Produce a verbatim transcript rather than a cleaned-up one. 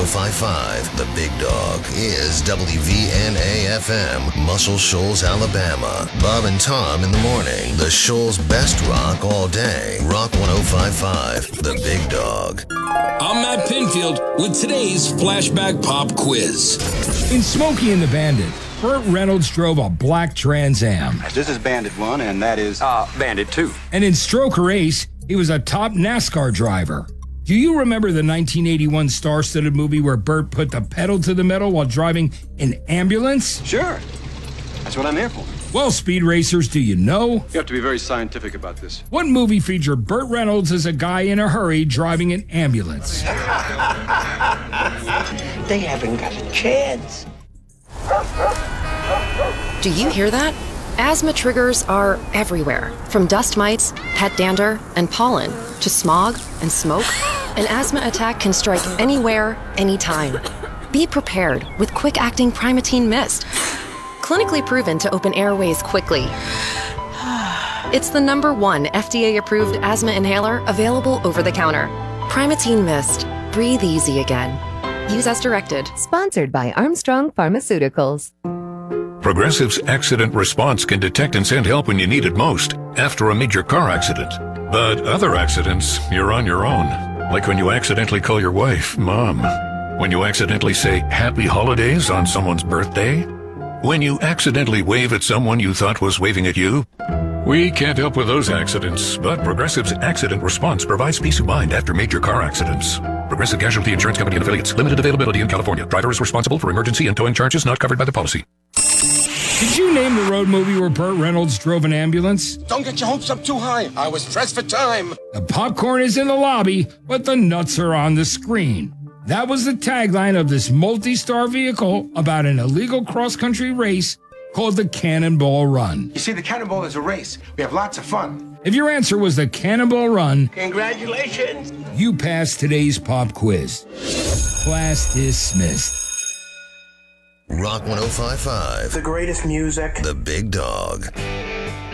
five point five. The Big Dog is W V N A F M, Muscle Shoals, Alabama. Bob and Tom in the morning. The Shoals' best rock all day. Rock one oh five point five. The Big Dog. I'm Matt Pinfield with today's Flashback Pop Quiz. In Smokey and the Bandit, Burt Reynolds drove a black Trans Am. This is Bandit one, and that is Uh, Bandit two. And in Stroker Ace, he was a top NASCAR driver. Do you remember the nineteen eighty-one star-studded movie where Burt put the pedal to the metal while driving an ambulance? sure. That's what I'm here for. Well, Speed Racers, do you know? You have to be very scientific about this. What movie featured Burt Reynolds as a guy in a hurry driving an ambulance? They haven't got a chance. Do you hear that? Asthma triggers are everywhere, from dust mites, pet dander, and pollen, to smog and smoke. An asthma attack can strike anywhere, anytime. Be prepared with quick-acting Primatene Mist. Clinically proven to open airways quickly. It's the number one F D A-approved asthma inhaler available over the counter. Primatene Mist. Breathe easy again. Use as directed. Sponsored by Armstrong Pharmaceuticals. Progressive's accident response can detect and send help when you need it most, after a major car accident. But other accidents, you're on your own. Like when you accidentally call your wife Mom. When you accidentally say Happy Holidays on someone's birthday. When you accidentally wave at someone you thought was waving at you. We can't help with those accidents, but Progressive's accident response provides peace of mind after major car accidents. Progressive Casualty Insurance Company and Affiliates. Limited availability in California. Driver is responsible for emergency and towing charges not covered by the policy. Did you name the road movie where Burt Reynolds drove an ambulance? Don't get your hopes up too high. I was pressed for time. The popcorn is in the lobby, but the nuts are on the screen. That was the tagline of this multi-star vehicle about an illegal cross-country race called the Cannonball Run. You see, the Cannonball is a race. We have lots of fun. If your answer was the Cannonball Run, Congratulations. you passed today's pop quiz. Class dismissed. Rock one oh five point five. The greatest music. The Big Dog.